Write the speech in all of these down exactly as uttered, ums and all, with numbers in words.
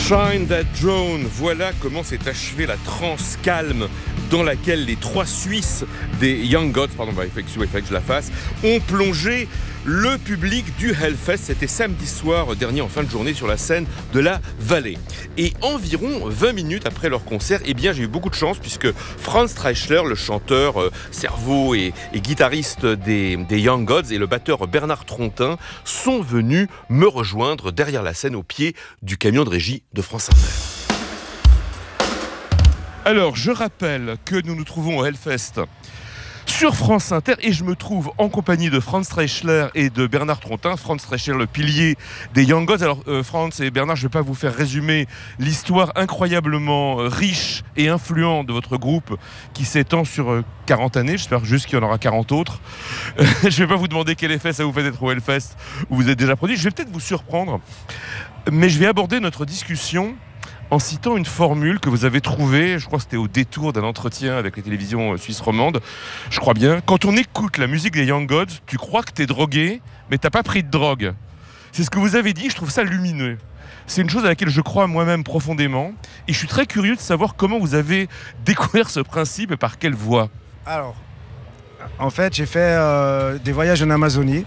Shine That Drone, voilà comment s'est achevée la transe calme dans laquelle les trois Suisses des Young Gods, pardon, il fallait que je la fasse, ont plongé le public du Hellfest. C'était samedi soir dernier en fin de journée sur la scène de la Vallée. Et environ vingt minutes après leur concert, eh bien j'ai eu beaucoup de chance puisque Franz Treichler, le chanteur, euh, cerveau et, et guitariste des, des Young Gods, et le batteur Bernard Trontin sont venus me rejoindre derrière la scène au pied du camion de régie de France Inter. Alors, je rappelle que nous nous trouvons au Hellfest sur France Inter et je me trouve en compagnie de Franz Treichler et de Bernard Trontin. Franz Treichler, le pilier des Young Gods. Alors, euh, Franz et Bernard, je ne vais pas vous faire résumer l'histoire incroyablement riche et influente de votre groupe qui s'étend sur euh, quarante années. J'espère juste qu'il y en aura quarante autres. Euh, je ne vais pas vous demander quel effet ça vous fait d'être au Hellfest où vous êtes déjà produit. Je vais peut-être vous surprendre, mais je vais aborder notre discussion en citant une formule que vous avez trouvée, je crois que c'était au détour d'un entretien avec la télévision suisse romande, je crois bien. Quand on écoute la musique des Young Gods, tu crois que t'es drogué, mais t'as pas pris de drogue. C'est ce que vous avez dit, je trouve ça lumineux. C'est une chose à laquelle je crois moi-même profondément, et je suis très curieux de savoir comment vous avez découvert ce principe et par quelle voie. Alors, en fait, j'ai fait euh, des voyages en Amazonie,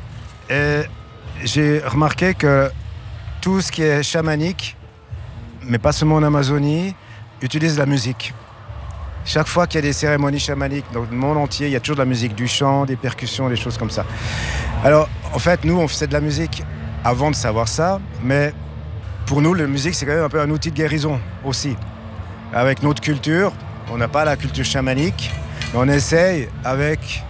et j'ai remarqué que tout ce qui est chamanique, mais pas seulement en Amazonie, utilise la musique. Chaque fois qu'il y a des cérémonies chamaniques dans le monde entier, il y a toujours de la musique, du chant, des percussions, des choses comme ça. Alors, en fait, nous, on faisait de la musique avant de savoir ça, mais pour nous, la musique, c'est quand même un peu un outil de guérison aussi. Avec notre culture, on n'a pas la culture chamanique, mais on essaye, avec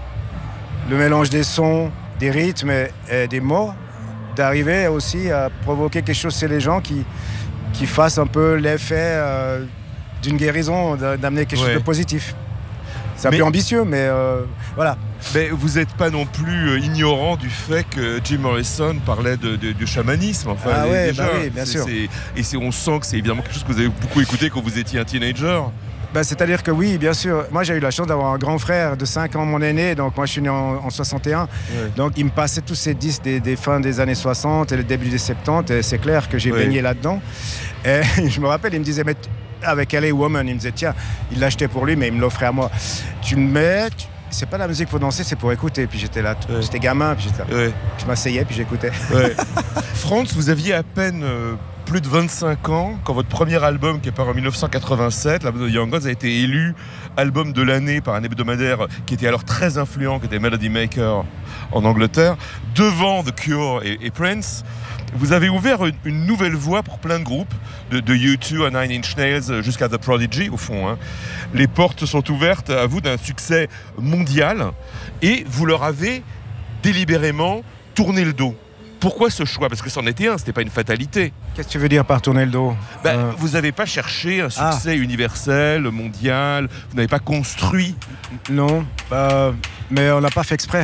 le mélange des sons, des rythmes et, et des mots, d'arriver aussi à provoquer quelque chose chez les gens qui qui fasse un peu l'effet euh, d'une guérison, d'amener quelque ouais. chose de positif. C'est un mais, peu ambitieux, mais euh, voilà. Mais vous n'êtes pas non plus ignorant du fait que Jim Morrison parlait de, de, de chamanisme. Enfin, ah ouais, déjà, bah oui, bien c'est, sûr. C'est, et c'est, on sent que c'est évidemment quelque chose que vous avez beaucoup écouté quand vous étiez un teenager. Ben, c'est-à-dire que oui, bien sûr. Moi, j'ai eu la chance d'avoir un grand frère de cinq ans, mon aîné. Donc, moi, je suis né en, en soixante et un. Ouais. Donc, il me passait tous ces disques des, des fins des années soixante et le début des soixante-dix. Et c'est clair que j'ai ouais. baigné là-dedans. Et je me rappelle, il me disait, mais avec L A Woman, il me disait, tiens, il l'achetait pour lui, mais il me l'offrait à moi. Tu me mets... Tu... C'est pas la musique pour danser, c'est pour écouter. Puis j'étais là, ouais. j'étais gamin, puis j'étais là. Ouais. Je m'asseyais, puis j'écoutais. Ouais. Franz, vous aviez à peine... Euh... plus de vingt-cinq ans, quand votre premier album, qui est paru en dix-neuf cent quatre-vingt-sept, l'album de Young Gods, a été élu album de l'année par un hebdomadaire qui était alors très influent, qui était Melody Maker en Angleterre, devant The Cure et, et Prince. Vous avez ouvert une, une nouvelle voie pour plein de groupes, de, de U deux à Nine Inch Nails jusqu'à The Prodigy, au fond. Hein. Les portes sont ouvertes à vous d'un succès mondial et vous leur avez délibérément tourné le dos. Pourquoi ce choix ? Parce que c'en était un, c'était pas une fatalité. Qu'est-ce que tu veux dire par tourner le dos ? ben, euh... Vous n'avez pas cherché un succès ah. universel, mondial, vous n'avez pas construit. Non, euh, mais on l'a pas fait exprès.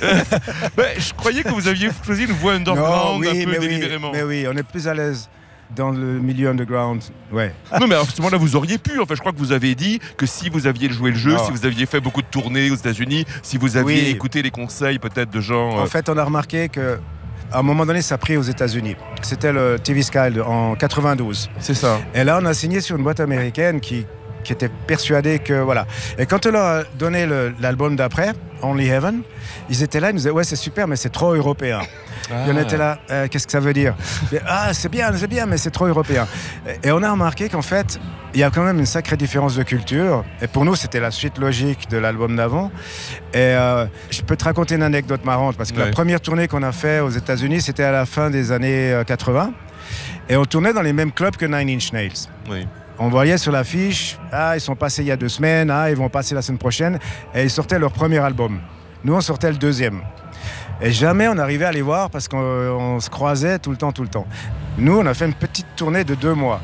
ben, je croyais que vous aviez choisi une voie underground, non, oui, un peu mais délibérément. Oui, mais oui, on est plus à l'aise dans le milieu underground, ouais. Non, mais à ce moment-là, vous auriez pu. Enfin, je crois que vous avez dit que si vous aviez joué le jeu, non. si vous aviez fait beaucoup de tournées aux États-Unis, si vous aviez oui. écouté les conseils peut-être de gens... En euh... fait, on a remarqué que à un moment donné, ça a pris aux États-Unis. C'était le T V Sky en quatre-vingt-douze. C'est ça. Et là, on a signé sur une boîte américaine qui, qui était persuadée que... Voilà. Et quand on leur a donné le, l'album d'après, Only Heaven, ils étaient là, ils nous disaient « Ouais, c'est super, mais c'est trop européen. » Ah. Et on était là, euh, qu'est-ce que ça veut dire ? « Ah, c'est bien, c'est bien, mais c'est trop européen. » Et on a remarqué qu'en fait, il y a quand même une sacrée différence de culture. Et pour nous, c'était la suite logique de l'album d'avant. Et euh, je peux te raconter une anecdote marrante, parce que ouais. la première tournée qu'on a fait aux États-Unis, c'était à la fin des années quatre-vingts. Et on tournait dans les mêmes clubs que Nine Inch Nails. Oui. On voyait sur l'affiche, ah, ils sont passés il y a deux semaines, ah, ils vont passer la semaine prochaine. Et ils sortaient leur premier album. Nous, on sortait le deuxième. Et jamais on arrivait à les voir parce qu'on on se croisait tout le temps, tout le temps. Nous, on a fait une petite tournée de deux mois.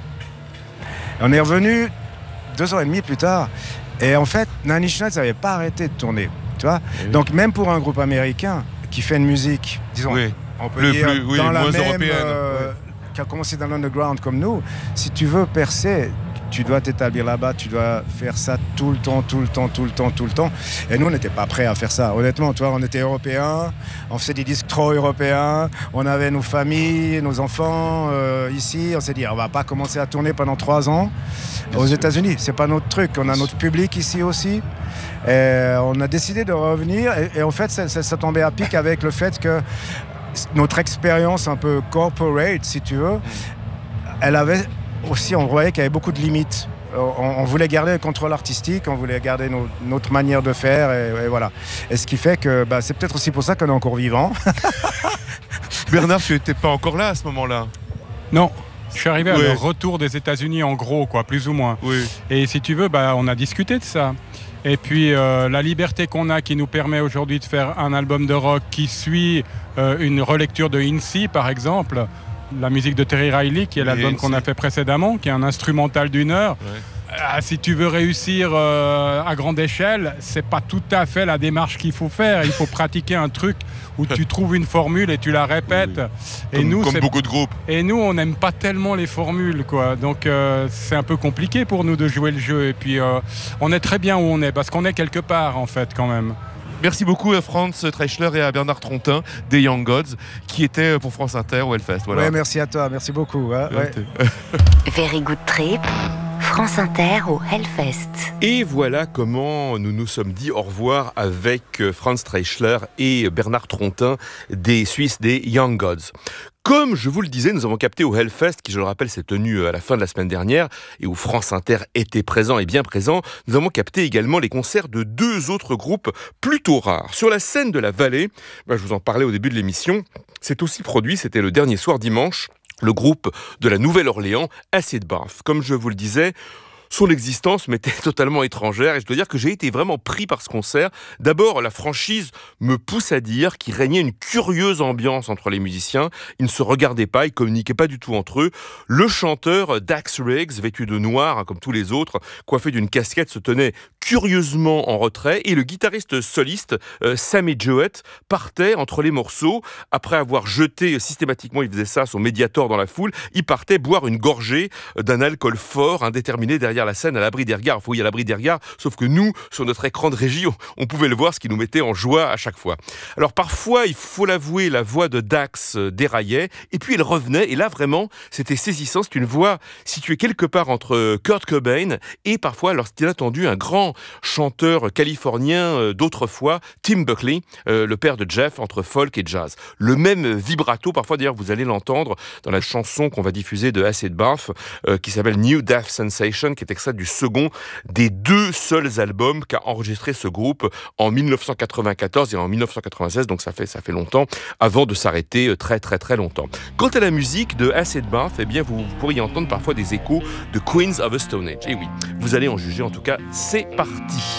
Et on est revenu deux ans et demi plus tard. Et en fait, Nine Inch Nails n'avait pas arrêté de tourner. Tu vois ? Oui. Donc même pour un groupe américain qui fait une musique, disons, oui. on peut le dire plus, oui, dans la moins même, européenne, euh, oui. qui a commencé dans l'underground comme nous, si tu veux percer, tu dois t'établir là-bas, tu dois faire ça tout le temps, tout le temps, tout le temps, tout le temps. Et nous, on n'était pas prêts à faire ça. Honnêtement, tu vois, on était européens, on faisait des disques trop européens, on avait nos familles, nos enfants euh, ici. On s'est dit, on va pas commencer à tourner pendant trois ans Bien aux sûr. États-Unis. C'est pas notre truc. On a notre public ici aussi. Et on a décidé de revenir. Et, et en fait, ça, ça, ça tombait à pic avec le fait que notre expérience un peu corporate, si tu veux, elle avait aussi, on voyait qu'il y avait beaucoup de limites. On, on voulait garder le contrôle artistique, on voulait garder nos, notre manière de faire, et, et voilà. Et ce qui fait que bah, c'est peut-être aussi pour ça qu'on est encore vivant. Bernard, tu n'étais pas encore là à ce moment-là? Non. Je suis arrivé à oui. le retour des États-Unis, en gros, quoi, plus ou moins. Oui. Et si tu veux, bah, on a discuté de ça. Et puis, euh, la liberté qu'on a qui nous permet aujourd'hui de faire un album de rock qui suit euh, une relecture de Incy, par exemple, la musique de Terry Riley, qui est l'album qu'on a fait précédemment, qui est un instrumental d'une heure. Ouais. Ah, si tu veux réussir euh, à grande échelle, c'est pas tout à fait la démarche qu'il faut faire. Il faut pratiquer un truc où tu trouves une formule et tu la répètes. Oui. Et comme, nous, comme beaucoup de groupes. Et nous, on n'aime pas tellement les formules, quoi. Donc euh, c'est un peu compliqué pour nous de jouer le jeu. Et puis euh, on est très bien où on est, parce qu'on est quelque part, en fait, quand même. Merci beaucoup à Franz Treischler et à Bernard Trontin des Young Gods qui étaient pour France Inter au Hellfest. Voilà. Ouais, merci à toi, merci beaucoup. Hein, ouais. Very Good Trip, France Inter au Hellfest. Et voilà comment nous nous sommes dit au revoir avec Franz Treischler et Bernard Trontin des Suisses des Young Gods. Comme je vous le disais, nous avons capté au Hellfest, qui je le rappelle s'est tenu à la fin de la semaine dernière, et où France Inter était présent et bien présent, nous avons capté également les concerts de deux autres groupes plutôt rares. Sur la scène de la Vallée, ben je vous en parlais au début de l'émission, c'est aussi produit, c'était le dernier soir dimanche, le groupe de la Nouvelle-Orléans, Acid Bath. Comme je vous le disais, son existence m'était totalement étrangère et je dois dire que j'ai été vraiment pris par ce concert. D'abord, la franchise me pousse à dire qu'il régnait une curieuse ambiance entre les musiciens. Ils ne se regardaient pas, ils communiquaient pas du tout entre eux. Le chanteur Dax Riggs, vêtu de noir, hein, comme tous les autres, coiffé d'une casquette, se tenait curieusement en retrait et le guitariste soliste euh, Sammy Jewett partait entre les morceaux. Après avoir jeté systématiquement, il faisait ça, son médiator dans la foule, il partait boire une gorgée d'un alcool fort, indéterminé derrière la scène à l'abri des regards. Oui, à l'abri des regards, sauf que nous, sur notre écran de régie, on, on pouvait le voir, ce qui nous mettait en joie à chaque fois. Alors parfois, il faut l'avouer, la voix de Dax euh, déraillait, et puis elle revenait, et là vraiment, c'était saisissant. C'est une voix située quelque part entre Kurt Cobain et parfois, lorsqu'il a entendu un grand chanteur californien euh, d'autrefois, Tim Buckley, euh, le père de Jeff, entre folk et jazz. Le même vibrato, parfois d'ailleurs, vous allez l'entendre dans la chanson qu'on va diffuser de Acid Bath, euh, qui s'appelle New Death Sensation, qui est extrait du second des deux seuls albums qu'a enregistré ce groupe en dix-neuf cent quatre-vingt-quatorze et en dix-neuf cent quatre-vingt-seize, donc ça fait, ça fait longtemps, avant de s'arrêter très très très longtemps. Quant à la musique de Acid Bath, eh bien vous, vous pourriez entendre parfois des échos de Queens of the Stone Age. Et oui, vous allez en juger, en tout cas, c'est parti.